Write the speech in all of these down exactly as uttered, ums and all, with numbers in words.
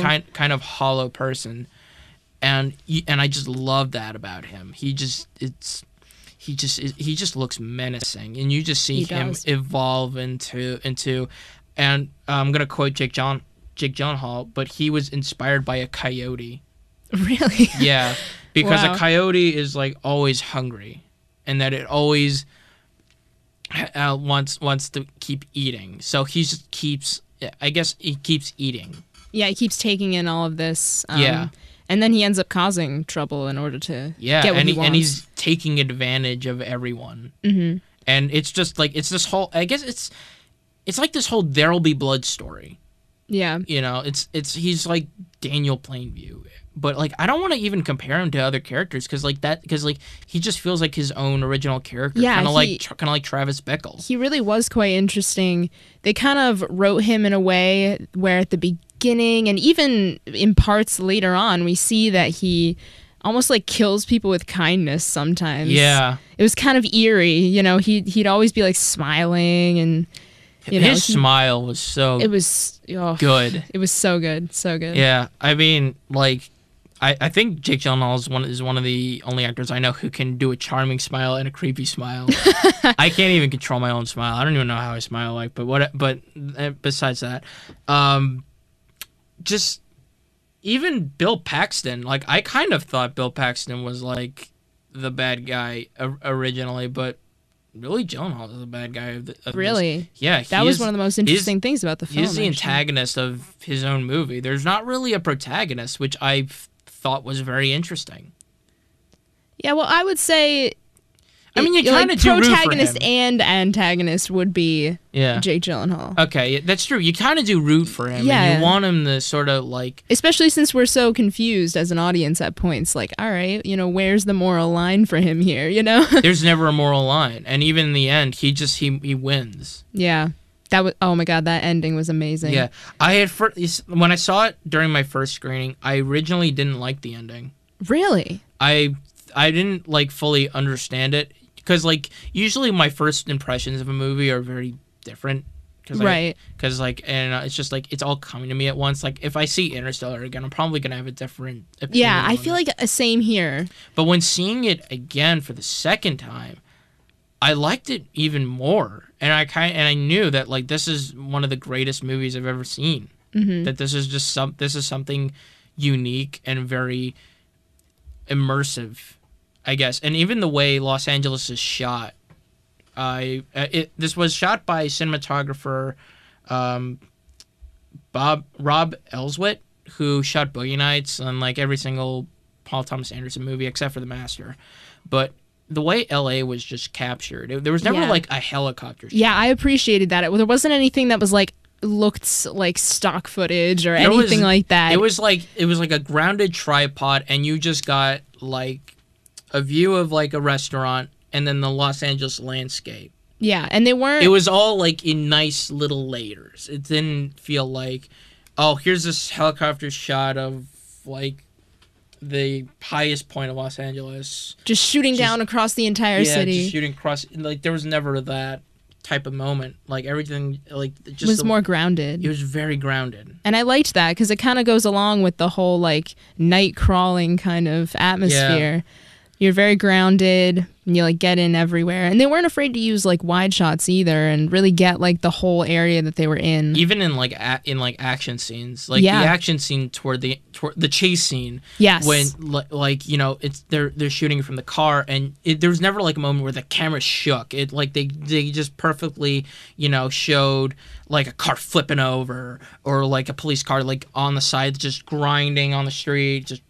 kind kind of hollow person, and and I just love that about him. He just it's he just he just looks menacing, and you just see He him does. evolve into into, and I'm gonna quote Jake John Jake Gyllenhaal, but he was inspired by a coyote. Really? Yeah, because Wow. a coyote is like always hungry, and that it always uh, wants wants to keep eating. So he just keeps. I guess he keeps eating. Yeah, he keeps taking in all of this. Um, Yeah. And then he ends up causing trouble in order to Yeah, get what and he, he, wants. and he's taking advantage of everyone. Mm-hmm. And it's just like it's this whole. I guess it's it's like this whole There'll Be Blood story. Yeah. You know, it's it's he's like Daniel Plainview, but like I don't want to even compare him to other characters because like that because like he just feels like his own original character. Yeah, kind of he- like kind of like Travis Bickle. He really was quite interesting. They kind of wrote him in a way where at the beginning and even in parts later on, we see that he almost like kills people with kindness sometimes. Yeah, It was kind of eerie, you know, he, he'd always be like smiling and, you know, his he- smile was so it was oh, good. It was so good. So good. Yeah, I mean, like, I, I think Jake Gyllenhaal is one is one of the only actors I know who can do a charming smile and a creepy smile. I can't even control my own smile. I don't even know how I smile like, but what? But uh, besides that, um, just even Bill Paxton. Like, I kind of thought Bill Paxton was like the bad guy o- originally, but really Gyllenhaal is the bad guy of, the, of this. Really? Yeah, That he was is- one of the most he's- interesting things about the film. He's the actually. antagonist of his own movie. There's not really a protagonist, which I f- thought was very interesting. Yeah, well, I would say. I mean, you it- kind of like, do root for protagonist him. and antagonist would be Yeah. Jake Gyllenhaal. Okay, that's true. You kind of do root for him. Yeah. And you want him to sort of like. Especially since we're so confused as an audience at points. Like, all right, you know, where's the moral line for him here? You know? There's never a moral line, and even in the end, he just he he wins. Yeah, that was. Oh my god, that ending was amazing. Yeah, I had first when I saw it during my first screening. I originally didn't like the ending. Really? I I didn't like fully understand it because like usually my first impressions of a movie are very different. Cause Right. Because like and uh, it's just like it's all coming to me at once. Like if I see Interstellar again, I'm probably gonna have a different opinion. Yeah, I on feel it. like a same here. But when seeing it again for the second time, I liked it even more. And I kind and I knew that like this is one of the greatest movies I've ever seen. Mm-hmm. That this is just some this is something unique and very immersive, I guess. And even the way Los Angeles is shot, I uh, it this was shot by cinematographer um, Bob Rob Elswit, who shot Boogie Nights and like every single Paul Thomas Anderson movie except for The Master. But the way L A was just captured, it, there was never Yeah. like a helicopter shot. Yeah, I appreciated that. It, there wasn't anything that was like looked s- like stock footage or There was- anything like that. It was like it was like a grounded tripod, and you just got like a view of like a restaurant, and then the Los Angeles landscape. Yeah, and they weren't. It was all like in nice little layers. It didn't feel like, oh, here's this helicopter shot of like the highest point of Los Angeles. just shooting just- down across the entire yeah, city. just shooting across. Like there was never that type of moment. Like everything, like just was the- more grounded. It was very grounded. And I liked that because it kind of goes along with the whole like night crawling kind of atmosphere. You're very grounded and you like get in everywhere. And they weren't afraid to use like wide shots either and really get like the whole area that they were in. Even in like a- in like action scenes, like Yeah. the action scene toward the toward the chase scene, Yes. when li- like you know it's they're they're shooting from the car, and it, there was never like a moment where the camera shook. It like they they just perfectly you know showed like a car flipping over or like a police car like on the side just grinding on the street, just.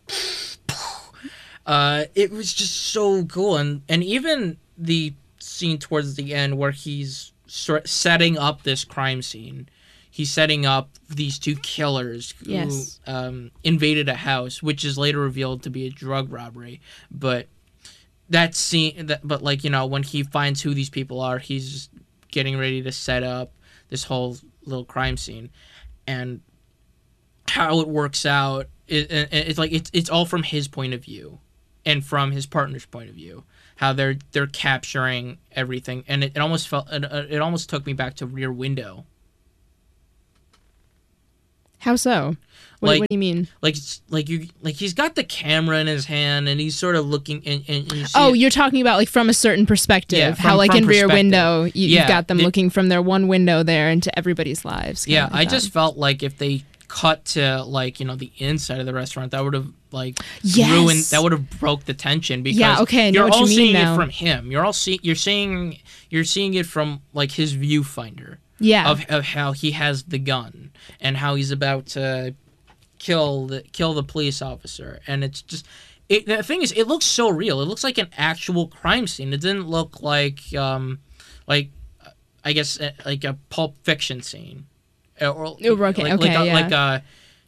Uh, it was just so cool, and and even the scene towards the end where he's sort setting up this crime scene, he's setting up these two killers who Yes. um, invaded a house, which is later revealed to be a drug robbery. But that scene, that but like you know when he finds who these people are, he's just getting ready to set up this whole little crime scene, and how it works out, it, it, it's like it's it's all from his point of view. And from his partner's point of view, how they're they're capturing everything, and it, it almost felt it, it almost took me back to Rear Window. How so? What, Like- what do you mean? Like it's- like you like he's got the camera in his hand and he's sort of looking and, and, and you see Oh, it- you're talking about like from a certain perspective. Yeah, how from- like from in Rear perspective. Window, you, Yeah, you've got them the- looking from their one window there into everybody's lives. kinda yeah. like I that. just felt like if they cut to like you know the inside of the restaurant, that would have like Yes. ruined. That would have broke the tension because Yeah, okay, I know you're what you all mean seeing now. it from him. You're all see you're seeing you're seeing it from like his viewfinder. Yeah. Of, of how he has the gun and how he's about to kill the kill the police officer, and it's just it, the thing is it looks so real. It looks like an actual crime scene. It didn't look like um like I guess uh, like a Pulp Fiction scene or Oh, okay, like, okay, like a, yeah. like a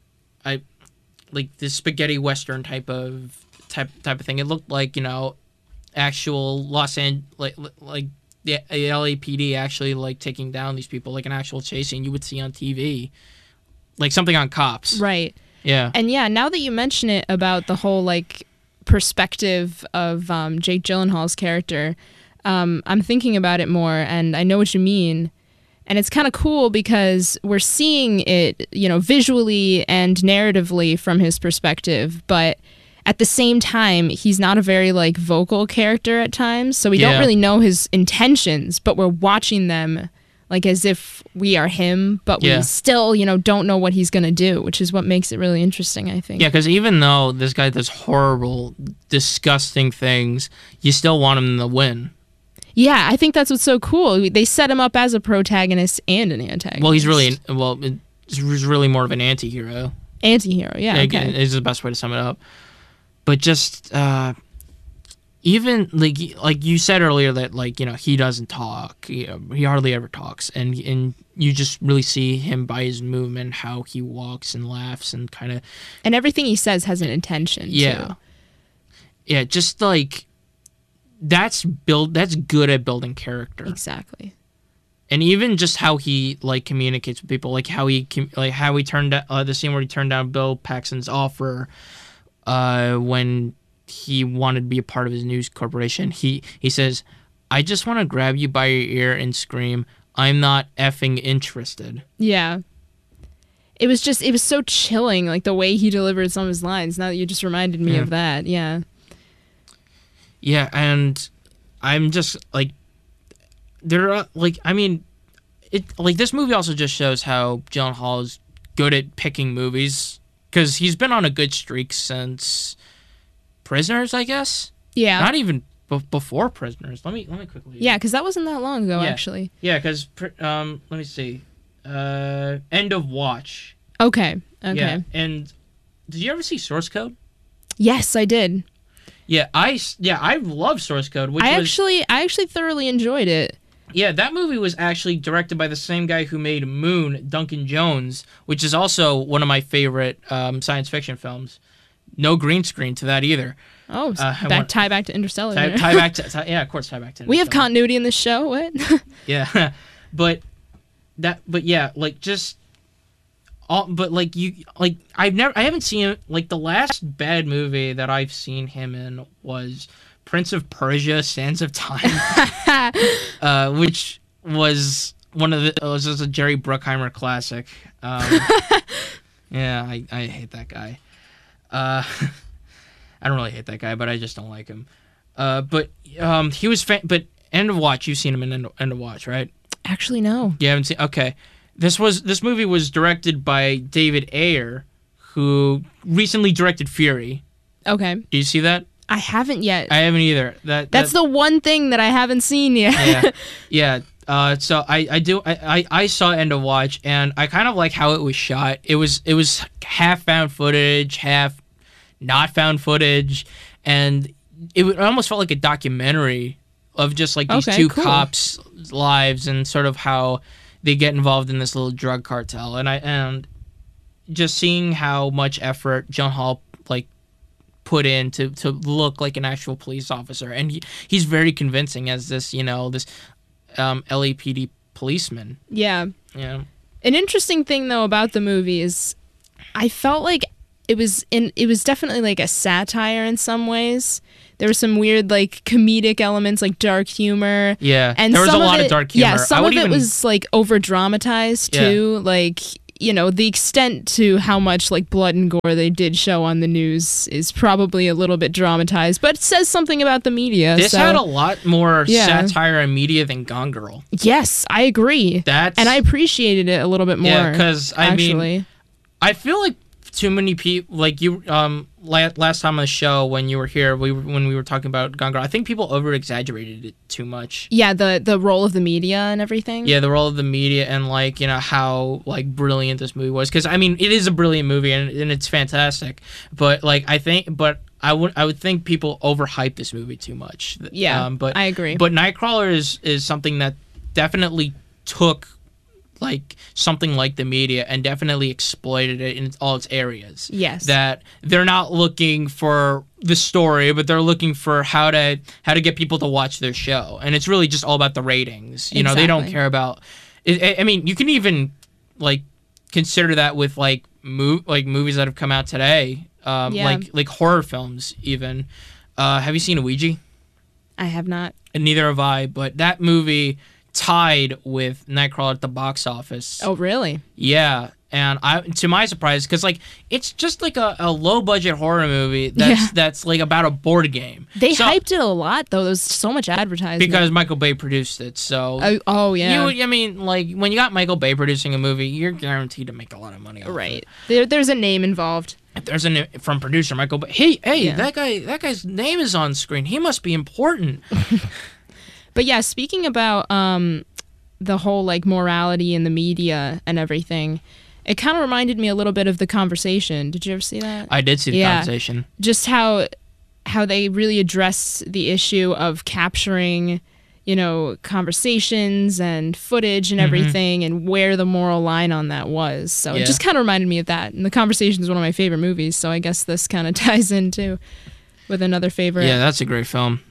I like the spaghetti western type of type type of thing. It looked like you know actual Los Angeles like like the L A P D actually like taking down these people, like an actual chase scene you would see on T V, like something on Cops. Right. Yeah. And yeah, now that you mention it about the whole like perspective of um, Jake Gyllenhaal's character, um, I'm thinking about it more, and I know what you mean. And it's kind of cool because we're seeing it, you know, visually and narratively from his perspective, but at the same time, he's not a very like vocal character at times, so we Yeah. don't really know his intentions, but we're watching them like as if we are him, but Yeah. we still, you know, don't know what he's going to do, which is what makes it really interesting, I think. Yeah, because even though this guy does horrible, disgusting things, you still want him to win. Yeah, I think that's what's so cool. They set him up as a protagonist and an antagonist. Well, he's really well, he's really more of an anti-hero. anti-hero. Yeah, Yeah, okay. is the best way to sum it up. But just uh, even like like you said earlier that like you know he doesn't talk. He, he hardly ever talks, and and you just really see him by his movement, how he walks and laughs and kind of And everything he says has an intention. yeah, too. yeah, just like that's build that's good at building character. Exactly. And even just how he like communicates with people, like how he com- like how he turned down uh, the scene where he turned down Bill Paxton's offer uh, when he wanted to be a part of his news corporation. He he says, "I just want to grab you by your ear and scream, 'I'm not effing interested.'" Yeah. It was just, it was so chilling, like the way he delivered some of his lines. Now that you just reminded me Yeah. of that. Yeah. Yeah, and I'm just like, there are like, I mean, it like this movie also just shows how Gyllenhaal is good at picking movies because he's been on a good streak since Prisoners, I guess. Yeah. Not even b- before Prisoners. Let me let me quickly. Yeah, because that wasn't that long ago, Yeah. actually. Yeah, because um, let me see. Uh, End of Watch. Okay. Okay. Yeah, and did you ever see Source Code? Yes, I did. Yeah, I s- yeah I love Source Code. Which I was, actually, I actually thoroughly enjoyed it. Yeah, that movie was actually directed by the same guy who made Moon, Duncan Jones, which is also one of my favorite um, science fiction films. No green screen to that either. Oh, Uh, I back, want- tie back to Interstellar. Tie, there. tie back to tie, yeah, of course, tie back to. we have Interstellar. continuity in this show. What? Yeah, but that, but yeah, like just all, but like you, like I've never, I haven't seen like the last bad movie that I've seen him in was Prince of Persia: Sands of Time, uh, which was one of the it was just a Jerry Bruckheimer classic. Um, yeah, I, I hate that guy. Uh, I don't really hate that guy, but I just don't like him. Uh, but um, he was fa- but End of Watch. You've seen him in End of, End of Watch, right? Actually, no. You haven't seen? Okay, this was this movie was directed by David Ayer, who recently directed Fury. Okay. Do you see that? I haven't yet. I haven't either. That That's that, the one thing that I haven't seen yet. yeah, yeah. Uh, so I, I do I, I, I saw End of Watch, and I kind of like how it was shot. It was it was half found footage, half not found footage, and it, it almost felt like a documentary of just like these Okay, two cool. cops' lives and sort of how they get involved in this little drug cartel. And I and just seeing how much effort Gyllenhaal like put in to, to look like an actual police officer, and he, he's very convincing as this you know this um, L A P D policeman. Yeah. Yeah. An interesting thing though about the movie is I felt like it was in it was definitely like a satire in some ways. There were some weird like comedic elements like dark humor. Yeah. And there was a some lot of, of it, dark humor. Yeah, some I of would it even, was like over dramatized Yeah. too. Like you know, the extent to how much like blood and gore they did show on the news is probably a little bit dramatized, but it says something about the media. This so. had a lot more Yeah. satire and media than Gone Girl. Yes, I agree. That's And I appreciated it a little bit more. yeah, because I actually. mean, I feel like too many people, like you, um, la- last time on the show when you were here, we were, when we were talking about Gone Girl, I think people over exaggerated it too much. Yeah, the the role of the media and everything. Yeah, the role of the media and like you know how like brilliant this movie was, because I mean it is a brilliant movie and, and it's fantastic, but like I think, but I would I would think people overhype this movie too much. Yeah, um, but I agree. But Nightcrawler is is something that definitely took like something like the media and definitely exploited it in all its areas. Yes. That they're not looking for the story, but they're looking for how to how to get people to watch their show, and it's really just all about the ratings. You know, they don't Exactly. care about. I I mean, you can even like consider that with like mov- like movies that have come out today, um, Yeah. like like horror films. Even uh, have you seen Ouija? I have not. And neither have I, but that movie tied with Nightcrawler at the box office. Oh, really? Yeah, and I, to my surprise, because like it's just like a, a low budget horror movie that's Yeah. that's like about a board game. They So- hyped it a lot, though. There was so much advertising. because Michael Bay produced it. So oh, oh yeah, you, I mean, like when you got Michael Bay producing a movie, you're guaranteed to make a lot of money. Off right. It. There, there's a name involved. If there's a from producer Michael Bay, hey, hey, Yeah. that guy, that guy's name is on screen. He must be important. But yeah, speaking about um, the whole like morality in the media and everything, it kind of reminded me a little bit of The Conversation. Did you ever see that? I did see the Yeah. conversation. Just how how they really address the issue of capturing, you know, conversations and footage and Mhm. everything, and where the moral line on that was. So Yeah. it just kind of reminded me of that. And The Conversation is one of my favorite movies, so I guess this kind of ties in too with another favorite. Yeah, that's a great film.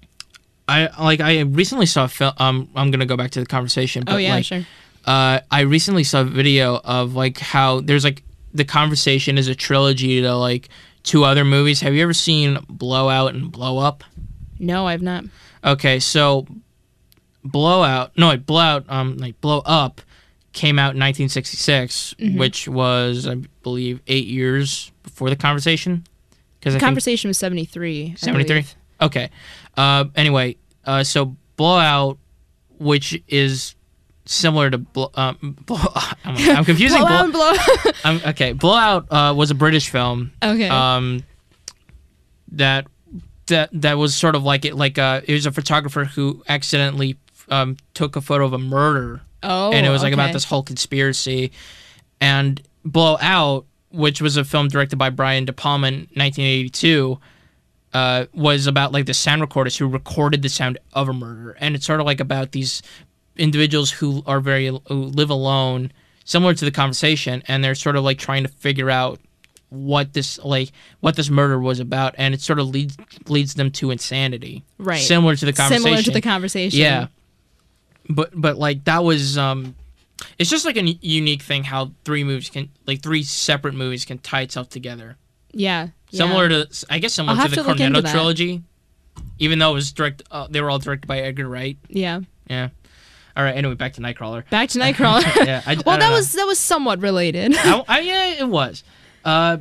I like. I recently saw a film. Um, I'm gonna go back to the conversation. But oh yeah, like, sure. Uh, I recently saw a video of like how there's like the conversation is a trilogy to like two other movies. Have you ever seen Blowout and Blow Up? No, I've not. Okay, so Blowout, no, wait, Blowout, um, like Blow Up, came out in nineteen sixty-six, Mhm. which was I believe eight years before the conversation. Because The I think Conversation was seventy-three. I seventy-three. believe. Okay. Uh, anyway, uh, so Blowout, which is similar to Blow, um, blow, I'm, I'm confusing. Blow blow, out, blow. I'm, okay, Blowout uh, was a British film. Okay. Um, that that that was sort of like it, like uh, it was a photographer who accidentally um, took a photo of a murder, oh, and it was like about okay. this whole conspiracy. And Blowout, which was a film directed by Brian De Palma in nineteen eighty-two. Uh, was about like the sound recorders who recorded the sound of a murder, and it's sort of like about these individuals who are very who live alone, similar to The Conversation, and they're sort of like trying to figure out what this like what this murder was about, and it sort of leads leads them to insanity, Right. Similar to The Conversation. Similar to The Conversation. Yeah, but but like that was um, it's just like a n- unique thing how three movies can like three separate movies can tie itself together. Yeah. Similar yeah. to, I guess, similar I'll to have the to look into Cornetto that. trilogy, even though it was direct. Uh, they were all directed by Edgar Wright. Yeah. Yeah. All right. Anyway, back to Nightcrawler. Back to Nightcrawler. Yeah. I, I well, don't that know. was that was somewhat related. I, I, yeah, it was. Uh,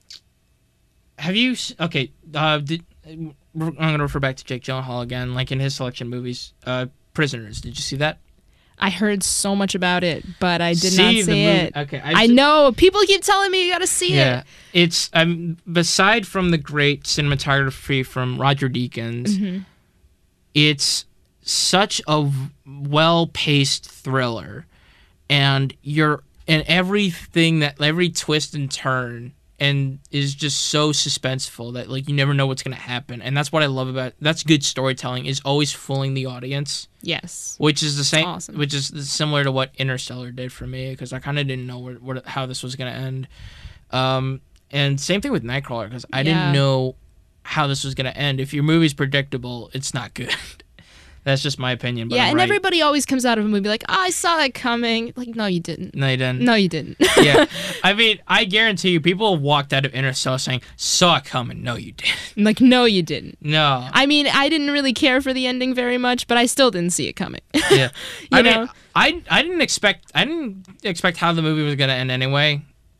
have you? s- Okay. Uh, did, I'm gonna refer back to Jake Gyllenhaal again, like in his selection movies. Uh, Prisoners. Did you see that? I heard so much about it, but I did See not the see movie- it. Okay. I I've- know people keep telling me you got to see Yeah, it. it's um beside from the great cinematography from Roger Deakins, Mhm. it's such a well-paced thriller, and you're and everything that every twist and turn and is just so suspenseful that like you never know what's gonna happen, and that's what I love about that's good storytelling is always fooling the audience, Yes. which is the same, awesome. which is similar to what Interstellar did for me because I kind of didn't know where, where how this was gonna end. Um, and same thing with Nightcrawler because I Yeah. didn't know how this was gonna end. If your movie's predictable, it's not good. That's just my opinion. But yeah, I'm and right. everybody always comes out of a movie like, oh, I saw that coming. Like, no, you didn't. No, you didn't. No, you didn't. Yeah. I mean, I guarantee you, people walked out of Interstellar saying, saw it coming. No, you didn't. Like, no, you didn't. No. I mean, I didn't really care for the ending very much, but I still didn't see it coming. Yeah. I know? mean, I, I didn't expect I didn't expect how the movie was going to end anyway.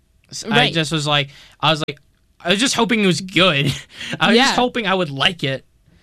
I Right. just was like, I was like, I was just hoping it was good. I was Yeah. just hoping I would like it.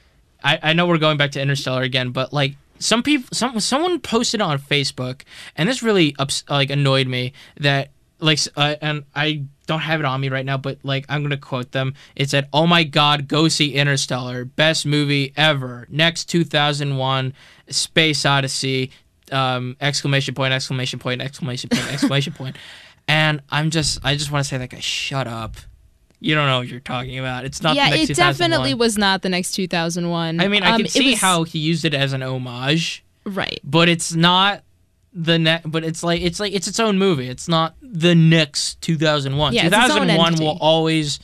I, I know we're going back to Interstellar again, but like some people, some someone posted on Facebook, and this really ups, like annoyed me that like, uh, and I don't have it on me right now, but like I'm gonna quote them. It said, "Oh my God, go see Interstellar, best movie ever. Next two thousand one, Space Odyssey!" Um, exclamation point! Exclamation point! Exclamation point! Exclamation point! And I'm just, I just want to say, like, shut up. You don't know what you're talking about. It's not yeah, the next it two thousand one. definitely was not the next two thousand one. I mean, I um, can it see was- how he used it as an homage, Right. but it's not the ne- But it's like it's like it's its own movie. It's not the next two thousand one. Yeah, it's its own two thousand one will entity. always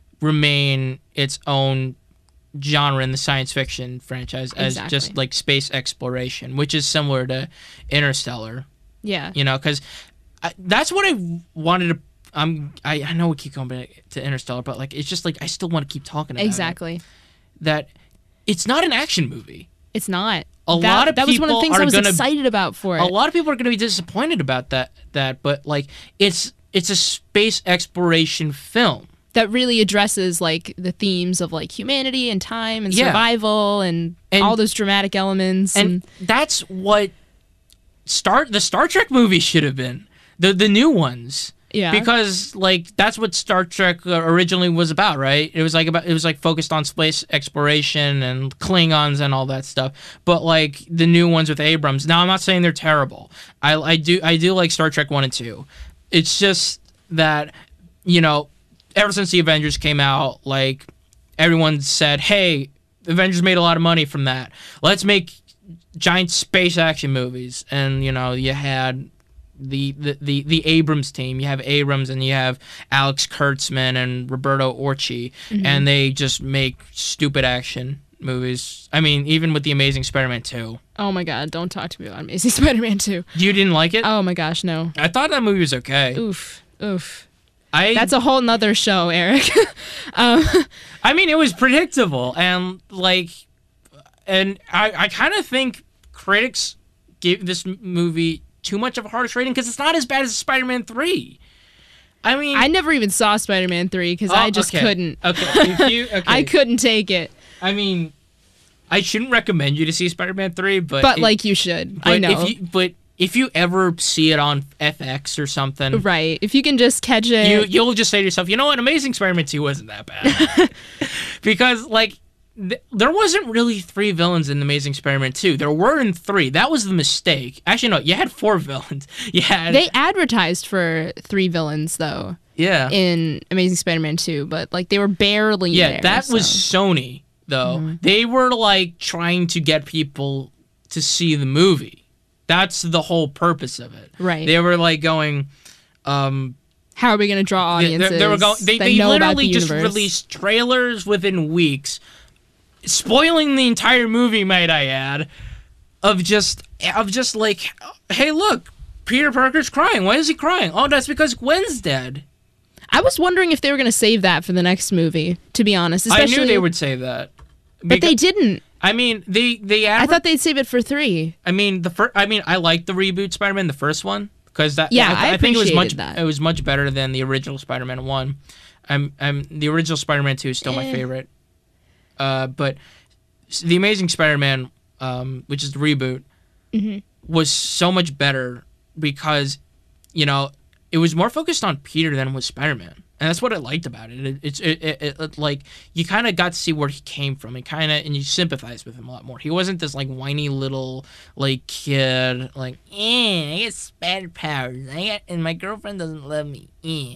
remain its own genre in the science fiction franchise as Exactly. just like space exploration, which is similar to Interstellar. Yeah. You know, because that's what I wanted to. I'm. I, I know we keep going back to Interstellar, but like it's just like I still want to keep talking about it. Exactly. That it's not an action movie. It's not. A that, lot of that was one of the people things I are was gonna- excited about for it. A lot of people are going to be disappointed about that. That, but like it's it's a space exploration film. that really addresses like the themes of like humanity and time and Yeah. survival and, And- all those dramatic elements. And that's what Star the Star Trek movies should have been. The the new ones. Yeah. Because like that's what Star Trek uh, originally was about, right? It was like about it was like focused on space exploration and Klingons and all that stuff. But like the new ones with Abrams. Now I'm not saying they're terrible. I I do I do like Star Trek one and two. It's just that, you know, ever since the Avengers came out, like everyone said, "Hey, the Avengers made a lot of money from that. Let's make giant space action movies." And you know, you had the the the, the Abrams team. You have Abrams and you have Alex Kurtzman and Roberto Orci, Mm-hmm. and they just make stupid action movies. I mean, even with the Amazing Spider-Man two. oh my god, don't talk to me about Amazing Spider-Man two. You didn't like it? Oh my gosh, no. I thought that movie was okay. Oof. Oof. I That's a whole nother show, Eric. um, I mean, it was predictable, and like, and I, I kind of think critics gave this m- movie too much of a harsh rating because it's not as bad as Spider-Man three. I mean, I never even saw Spider-Man three because Oh, I just okay. couldn't. Okay, if you, okay. I couldn't take it. I mean, I shouldn't recommend you to see Spider-Man three, but But it- like you should. but I know. If you, but if you ever see it on F X or something, Right. If you can just catch it. you you'll just say to yourself, you know what, Amazing Spider-Man two wasn't that bad. Because like th- there wasn't really three villains in Amazing Spider-Man two. There were in three. That was the mistake. Actually no, you had four villains. You had They advertised for three villains though Yeah. in Amazing Spider-Man two, but like they were barely yeah, there, that was so. Sony though. They were like trying to get people to see the movie. That's the whole purpose of it. Right. They were like going um How are we going to draw They- audiences? They, they were going. They, that they know about literally the just universe? released trailers within weeks, spoiling the entire movie. Might I add, of just of just like, hey, look, Peter Parker's crying. Why is he crying? Oh, that's because Gwen's dead. I was wondering if they were going to save that for the next movie. To be honest, especially, I knew they would say that, but they Beca- didn't. I mean, they they. I Adver- thought they'd save it for three. I mean, the first. I mean, I like the reboot Spider-Man, the first one, because that. Yeah, I, I think it was much. appreciated that. It was much better than the original Spider-Man one. I'm. I'm. The original Spider-Man two is still my Eh. favorite. Uh, but s- the Amazing Spider-Man, um, which is the reboot, Mhm. was so much better because, you know, it was more focused on Peter than it was Spider-Man. And that's what I liked about it. it it's it, it, it, it like you kind of got to see where he came from, and kind of and you sympathize with him a lot more. He wasn't this like whiny little like kid, like eh, I get spider powers, I got, and my girlfriend doesn't love me. Eh.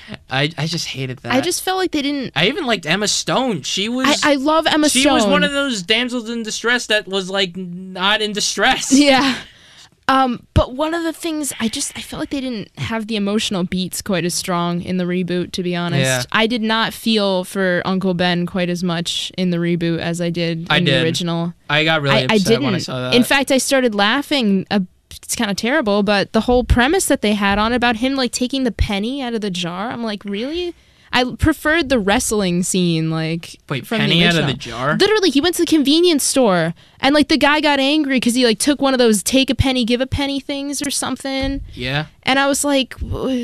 I I just hated that. I just felt like they didn't. I even liked Emma Stone. She was I, I love Emma she Stone. was one of those damsels in distress that was like not in distress. Yeah, Um, but one of the things I just I felt like they didn't have the emotional beats quite as strong in the reboot. To be honest, Yeah. I did not feel for Uncle Ben quite as much in the reboot as I did in I the did. original. I got really I, upset I didn't. when I saw that. In fact, I started laughing. Uh, it's kind of terrible, but the whole premise that they had on about him like taking the penny out of the jar, I'm like, really? I preferred the wrestling scene, like Wait, from penny the out of original. the jar? Literally, he went to the convenience store and like the guy got angry because he like took one of those take a penny, give a penny things or something. Yeah. And I was like,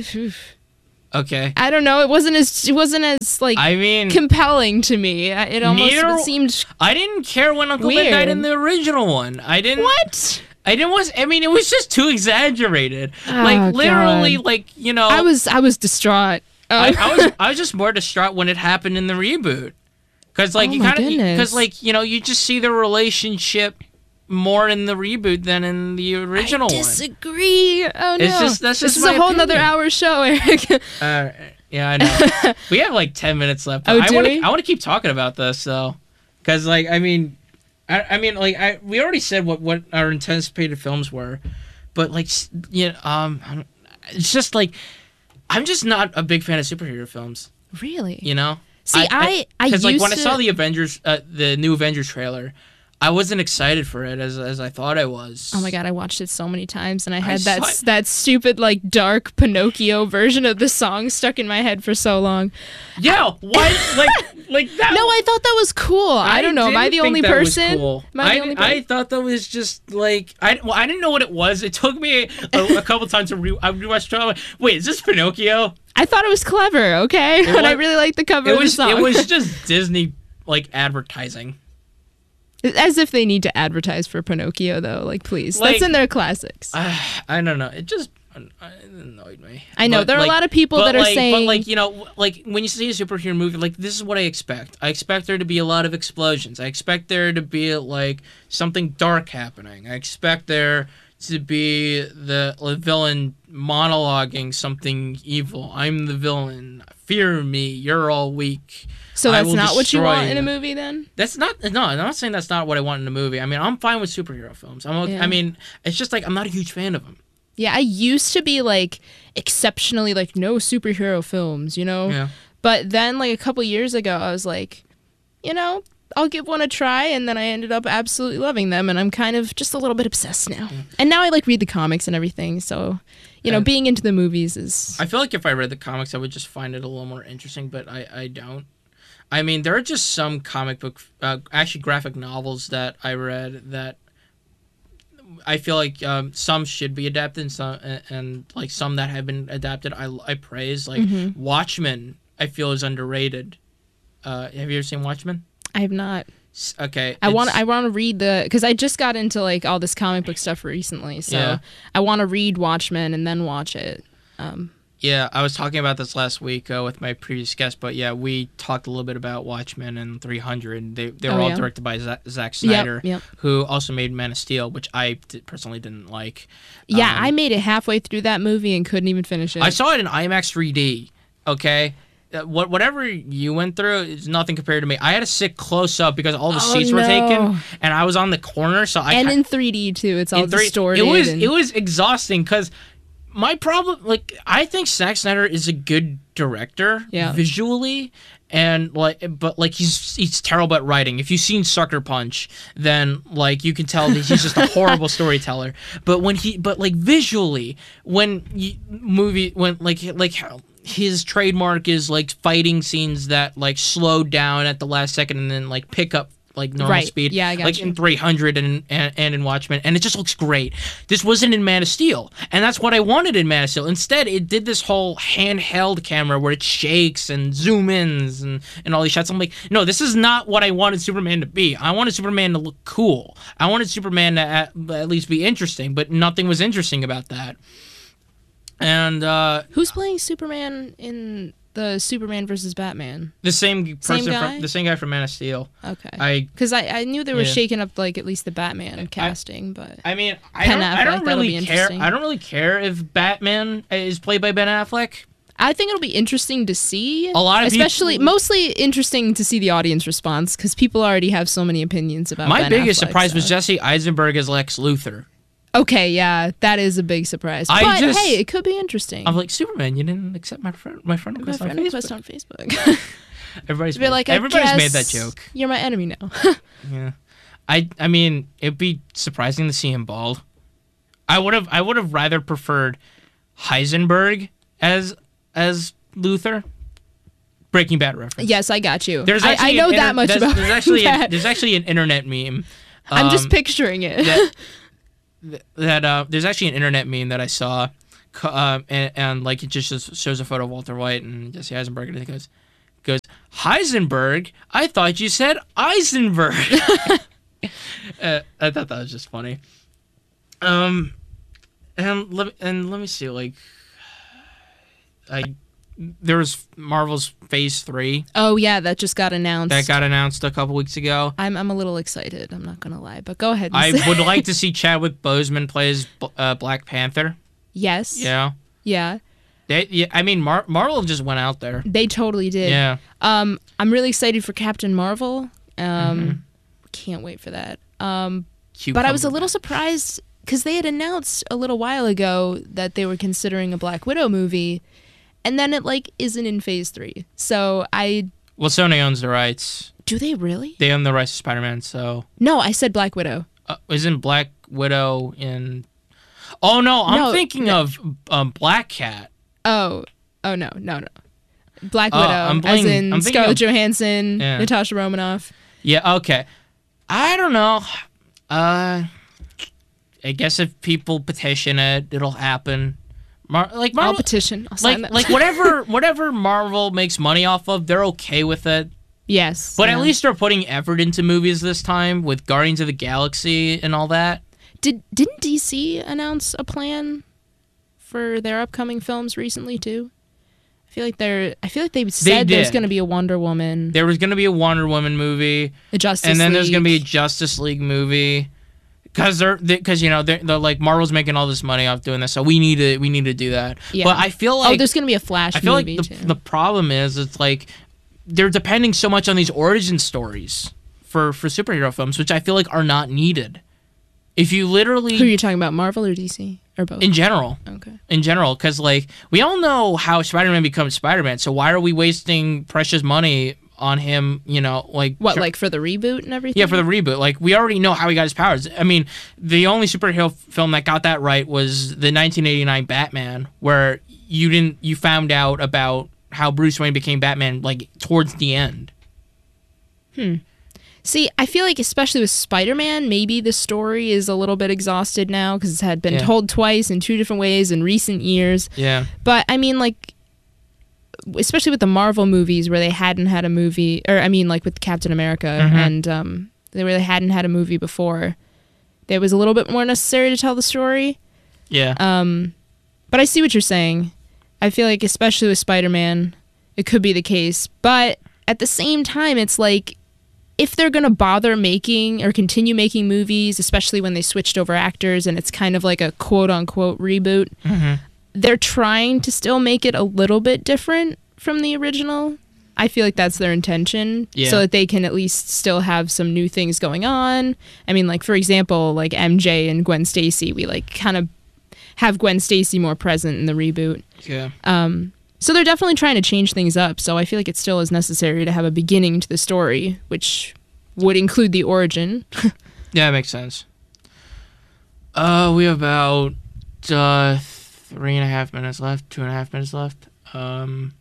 Okay. I don't know. It wasn't as it wasn't as like I mean, compelling to me. It almost neither- seemed I didn't care when Uncle Ben died Weird. in the original one. I didn't. what? I didn't was. I mean, it was just too exaggerated. Oh, like literally, God. like you know. I was I was distraught. I, Uh, I was I was just more distraught when it happened in the reboot, because like Oh you my kind of goodness. because like you know you just see the relationship more in the reboot than in the original I one. disagree. Oh no, It's just- that's this just is my a whole nother opinion. hour show, Eric. Uh, yeah, I know. We have like ten minutes left. Oh, I do want we? to I want to keep talking about this though, because like I mean, I, I mean like I we already said what what our anticipated films were, but like s- you know, um, I don't- it's just like. I'm just not a big fan of superhero films, Really? you know? See, I I, Because like used when I to, saw the Avengers, uh, the new Avengers trailer, I wasn't excited for it as as I thought I was. Oh my god, I watched it so many times and I had saw that it. that stupid like dark Pinocchio version of the song stuck in my head for so long. Yeah, why? like like that. No, I thought that was cool. I, don't know. Am I didn't the think only that was person? Cool. Am I the I, only I person? thought that was just like I well I didn't know what it was. It took me a, a couple times to re I rewatched the trailer. Wait, is this Pinocchio? I thought it was clever, okay? And I was- really liked the cover It of was the song. it was just Disney like advertising. As if they need to advertise for Pinocchio though. Like please. Like- That's in their classics. Uh, I don't know. It just it annoyed me. I know But, there are like- a lot of people but that are like, saying but like you know, like when you see a superhero movie, like this is what I expect. I expect there to be a lot of explosions. I expect there to be like something dark happening. I expect there to be the villain monologuing something evil. I'm the villain. Fear me. You're all weak. so I that's will not what you destroy want in a you. movie then? That's not no. I'm not saying that's not what I want in a movie. I mean, I'm fine with superhero films. I'm. Okay, Yeah. I mean, it's just like I'm not a huge fan of them. Yeah, I used to be like exceptionally like no superhero films, you know? Yeah. But then like a couple years ago I was like, you know, I'll give one a try, and then I ended up absolutely loving them, and I'm kind of just a little bit obsessed now. And now I like read the comics and everything, so you know, And- being into the movies is I feel like if I read the comics, I would just find it a little more interesting, but I, I don't. I mean, there are just some comic book, uh, actually graphic novels that I read that I feel like um, some should be adapted, and, some, and, and like some that have been adapted, I, I praise. Like Mm-hmm. Watchmen, I feel is underrated. Uh, have you ever seen Watchmen? I have not. S- Okay, I want it's- I want to read the because I just got into like all this comic book stuff recently, so Yeah. I want to read Watchmen and then watch it. Um, Yeah, I was talking about this last week uh, with my previous guest, but yeah, we talked a little bit about Watchmen and three hundred. They they were Oh, all yeah. directed by Zack, Zack Yep, Snyder, yep. who also made Man of Steel, which I d- personally didn't like. yeah, Um, I made it halfway through that movie and couldn't even finish it. I saw it in IMAX three D. Okay, uh, what whatever you went through is nothing compared to me. I had to sit close up because all the Oh, seats were no. taken, and I was on the corner, so I and ki- in three D too. It's all in three- distorted. It was and- it was exhausting because my problem, like, I think Zack Snyder is a good director, Yeah. visually, and like, but like he's he's terrible at writing. If you've seen Sucker Punch, then like you can tell that he's just a horrible storyteller. But when he, but like visually, when you, movie when like like how. His trademark is like fighting scenes that like slow down at the last second and then like pick up like normal Right. speed. Yeah, I got like you. in three hundred and, and and in Watchmen, and it just looks great. This wasn't in Man of Steel, and that's what I wanted in Man of Steel. Instead, it did this whole handheld camera where it shakes and zoom ins and and all these shots. I'm like, no, this is not what I wanted Superman to be. I wanted Superman to look cool. I wanted Superman to at, at least be interesting, but nothing was interesting about that. And uh, Who's playing Superman in the Superman versus Batman? the same person guy? from the same guy from Man of Steel. Okay. I Because I, I knew they were Yeah. shaking up like at least the Batman casting, but I mean, I Ben don't, I Affleck, don't that'll really be care. interesting. I don't really care if Batman is played by Ben Affleck. I think it'll be interesting to see. A lot of especially people- mostly interesting to see the audience response because people already have so many opinions about. My Ben biggest Affleck, surprise was so. Jesse Eisenberg as Lex Luthor. Okay, yeah, that is a big surprise. I but just- hey, it could be interesting. I'm like, Superman, you didn't accept my friend my friend My request friend on request Facebook. on Facebook. Everybody's Be like, I everybody's made that guess joke. You're my enemy now. Yeah, I I mean, it'd be surprising to see him bald. I would have I would have rather preferred Heisenberg as as Luthor. Breaking Bad reference. Yes, I got you. There's I, I actually know an that inter- much there's, about there's actually that. a, there's actually an internet meme. I'm just um, picturing it. that, that uh, there's actually an internet meme that I saw, co- um, and, and like it just shows- shows a photo of Walter White and Jesse Eisenberg, and it goes, goes Heisenberg. I thought you said Eisenberg. uh, I thought that was just funny. Um, and let me, and let me see, like, I there was Marvel's Phase Three Oh yeah, that just got announced. that got announced a couple weeks ago. I'm I'm a little excited. I'm not gonna lie, but go ahead. And I say- would like to see Chadwick Boseman play as uh, Black Panther. Yes. Yeah. Yeah. They, yeah, I mean, Mar- Marvel just went out there. They totally did. Yeah. Um, I'm really excited for Captain Marvel. Um, Mm-hmm. can't wait for that. Um, Cute but I was a Cumberbatch. little surprised because they had announced a little while ago that they were considering a Black Widow movie, and then it like isn't in Phase Three. So I Well, Sony owns the rights. do they really? They own the rights to Spider-Man, so No, I said Black Widow. uh, isn't Black Widow in? Oh no, I'm No, thinking no. of um, Black Cat. Oh, oh no, no, no. Black Oh, Widow, I'm as blinking- in I'm thinking Scarlett of- Johansson, Yeah. Natasha Romanoff. Yeah. Okay. I don't know. Uh, I guess if people petition it, it'll happen. Mar- like I'll Marvel, petition. I'll sign like that. like whatever whatever Marvel makes money off of, they're okay with it. Yes, But yeah. at least they're putting effort into movies this time with Guardians of the Galaxy and all that. Did didn't D C announce a plan for their upcoming films recently too? I feel like they're. I feel like they said there's did. going to be a Wonder Woman, There was going to be a Wonder Woman movie, a Justice and then there's going to be a League. Justice League movie. Because they're, because you know they're, they're like Marvel's making all this money off doing this, so we need to we need to do that. Yeah. But I feel Oh, like there's going to be a Flash I feel like movie the, too. the problem is it's like they're depending so much on these origin stories for for superhero films, which I feel like are not needed. If you literally Who are you talking about, Marvel or D C or both? in general, okay. in general, because like we all know how Spider-Man becomes Spider-Man, so why are we wasting precious money on him? You know, like What, tr- like for the reboot and everything? yeah, for the reboot. Like we already know how he got his powers. I mean, the only superhero f- film that got that right was the nineteen eighty-nine Batman, where you didn't you found out about how Bruce Wayne became Batman like towards the end. See, I feel like especially with Spider-Man, maybe the story is a little bit exhausted now because it had been Yeah. told twice in two different ways in recent years. Yeah. But I mean, like, especially with the Marvel movies where they hadn't had a movie, or I mean, like with Captain America, Mhm. and um, they really hadn't had a movie before. It was a little bit more necessary to tell the story. Yeah. Um, but I see what you're saying. I feel like, especially with Spider-Man, it could be the case. But at the same time, it's like, if they're going to bother making or continue making movies, especially when they switched over actors and it's kind of like a quote-unquote reboot, hmm they're trying to still make it a little bit different from the original. I feel like that's their intention, Yeah. so that they can at least still have some new things going on. I mean, like, for example, like M J and Gwen Stacy, we like kind of have Gwen Stacy more present in the reboot. Yeah. Um, so they're definitely trying to change things up. So I feel like it still is necessary to have a beginning to the story, which would include the origin. Yeah, that makes sense. Uh, we have about uh three and a half minutes left, two and a half minutes left. Um,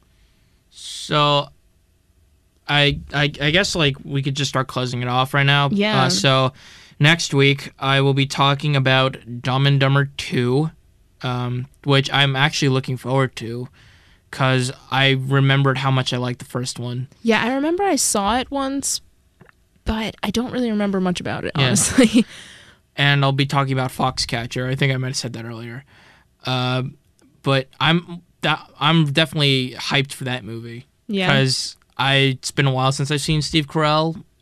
so I I I guess like we could just start closing it off right now. Yeah. Uh, so next week I will be talking about Dumb and Dumber two, um, which I'm actually looking forward to, cause I remembered how much I liked the first one. Yeah, I remember I saw it once, but I don't really remember much about it, Yeah. honestly. And I'll be talking about Foxcatcher. I think I might have said that earlier. Uh, but I'm that, I'm definitely hyped for that movie Yeah. because I it's been a while since I've seen Steve Carell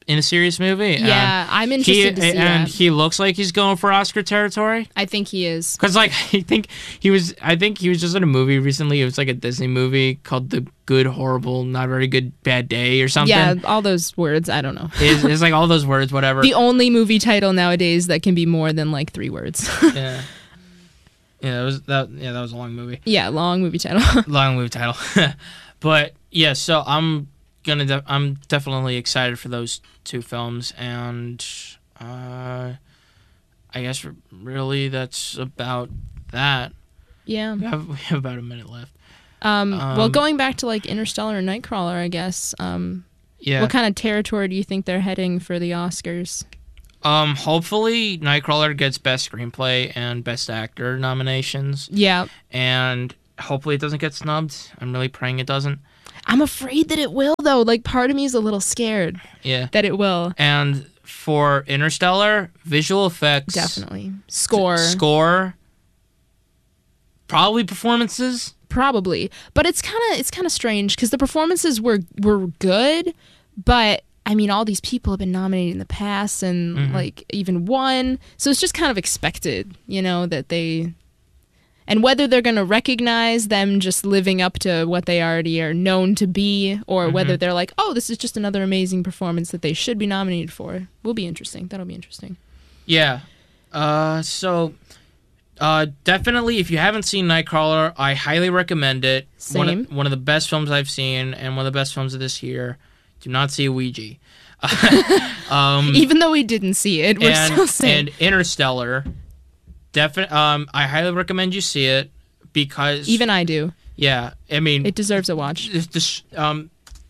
in a serious movie. Yeah, and I'm interested he, to see And that. he looks like he's going for Oscar territory. I think he is. Cause like I think he was, I think he was just in a movie recently. It was like a Disney movie called The Good, Horrible, Not Very Good, Bad Day or something. Yeah, all those words. I don't know. It's, it's like all those words, whatever. The only movie title nowadays that can be more than like three words. yeah, yeah, it was that. Yeah, that was a long movie. Yeah, long movie title. long movie title. But yeah, so I'm gonna, de- I'm definitely excited for those two films, and uh, I guess r- really that's about that. Yeah. We have, we have about a minute left. Um, Um, well, going back to like Interstellar and Nightcrawler, I guess. Um, Yeah. What kind of territory do you think they're heading for the Oscars? Um, hopefully Nightcrawler gets Best Screenplay and Best Actor nominations, Yeah. and hopefully it doesn't get snubbed. I'm really praying it doesn't. I'm afraid that it will, though. Like, part of me is a little scared Yeah. that it will. And for Interstellar, visual effects, Definitely. Score. score, probably performances. Probably. But it's kind of it's kind of strange because the performances were were good, but I mean, all these people have been nominated in the past and Mhm. like even won. So it's just kind of expected, you know, that they and whether they're going to recognize them just living up to what they already are known to be, or Mhm. whether they're like, oh, this is just another amazing performance that they should be nominated for, will be interesting. That'll be interesting. Yeah. Uh, so uh, definitely, if you haven't seen Nightcrawler, I highly recommend it. One Same. of, one of the best films I've seen, and one of the best films of this year. Do not see Ouija. um, Even though we didn't see it, we're and, still saying. and Interstellar. Definitely, um, I highly recommend you see it because Even I do. yeah, I mean, It deserves a watch. it's this, um,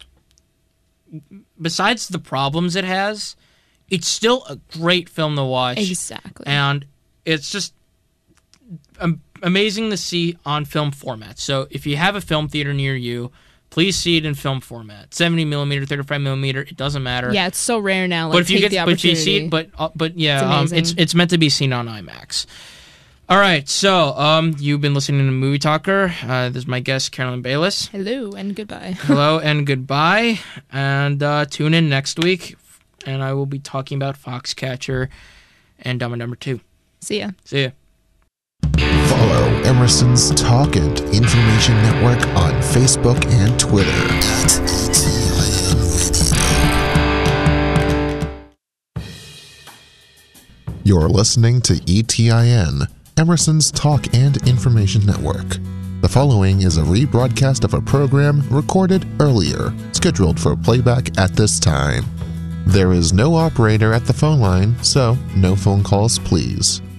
besides the problems it has, it's still a great film to watch. Exactly. And it's just um, amazing to see on film format. So if you have a film theater near you, please see it in film format. seventy millimeter, thirty-five millimeter, it doesn't matter. Yeah, it's so rare now. Like, but if you take get, the but if you opportunity. see it, but uh, but yeah, It's um, amazing. it's it's meant to be seen on IMAX. All right, so um, you've been listening to Movie Talker. Uh, this is my guest, Carolyn Bayless. Hello and goodbye. Hello and goodbye, and uh, tune in next week, and I will be talking about Foxcatcher and Dumb and Dumber two. See ya. See ya. Follow Emerson's Talk and Information Network on Facebook and Twitter. You're listening to E T I N, Emerson's Talk and Information Network. The following is a rebroadcast of a program recorded earlier, scheduled for playback at this time. There is no operator at the phone line, so no phone calls, please.